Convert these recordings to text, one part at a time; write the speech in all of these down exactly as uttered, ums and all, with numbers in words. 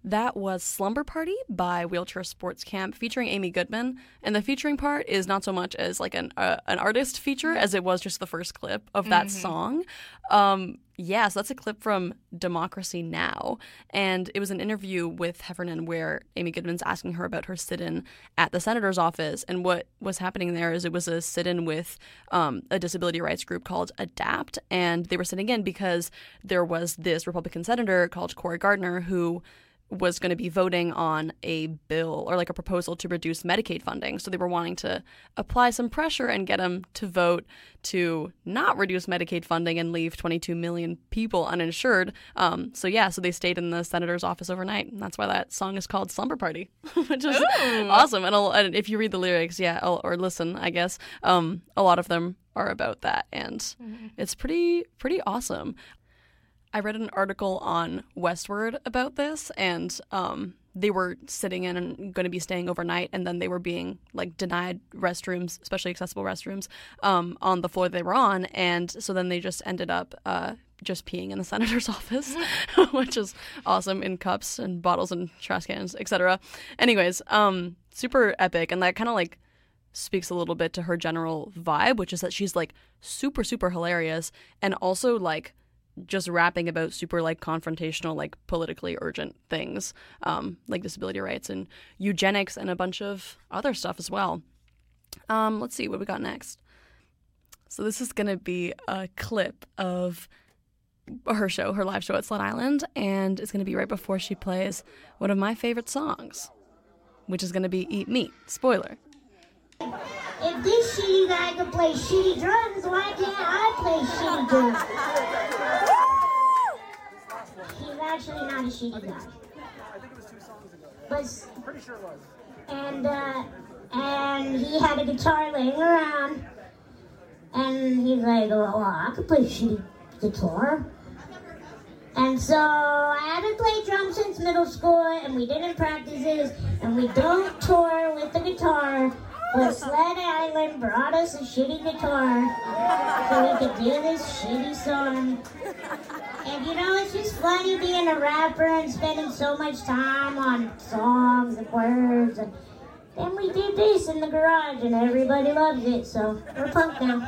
That was Slumber Party by Wheelchair Sports Camp featuring Amy Goodman. And the featuring part is not so much as like an uh, an artist feature as it was just the first clip of that mm-hmm. song. Um, yeah, so that's a clip from Democracy Now! And it was an interview with Heffernan where Amy Goodman's asking her about her sit-in at the senator's office. And what was happening there is it was a sit-in with um, a disability rights group called ADAPT. And they were sitting in because there was this Republican senator called Cory Gardner who was going to be voting on a bill or like a proposal to reduce Medicaid funding. So they were wanting to apply some pressure and get him to vote to not reduce Medicaid funding and leave twenty-two million people uninsured. Um, so yeah, so they stayed in the senator's office overnight. And that's why that song is called Slumber Party, which is Ooh. awesome. And, and if you read the lyrics, yeah, or listen, I guess, um, a lot of them are about that. And mm-hmm. it's pretty, pretty awesome. I read an article on Westword about this, and um, they were sitting in and going to be staying overnight, and then they were being like denied restrooms, especially accessible restrooms, um, on the floor they were on, and so then they just ended up uh, just peeing in the senator's office, which is awesome, in cups and bottles and trash cans, et cetera. Anyways, um, super epic, and that kind of like speaks a little bit to her general vibe, which is that she's like super, super hilarious, and also like just rapping about super like confrontational, like politically urgent things, um, like disability rights and eugenics and a bunch of other stuff as well. Um, let's see what we got next. So this is going to be a clip of her show, her live show at Slut Island, and it's going to be right before she plays one of my favorite songs, which is going to be Eat Meat. Spoiler. If this shitty guy can play shitty drums, why can't I play shitty drums? He's actually not a shitty guy. I think it was two songs ago. But, I'm pretty sure it was. And, uh, and he had a guitar laying around. And he's like, well, I could play shitty guitar. And so I haven't played drums since middle school, and we didn't practice this, and we don't tour with the guitar. But Sled Island brought us a shitty guitar so we could do this shitty song. And you know, it's just funny being a rapper and spending so much time on songs and words. And then we did this in the garage and everybody loves it, so we're pumped now.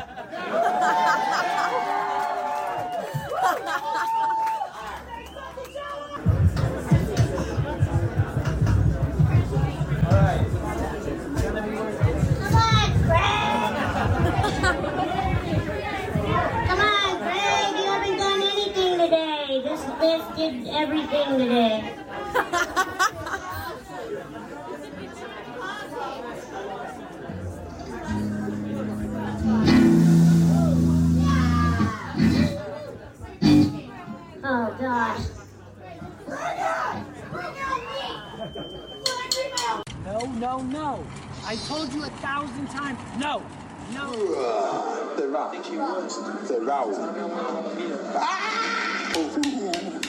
This did everything today. Oh gosh. No, no, no. I told you a thousand times. No. No. The round. The round. Ah!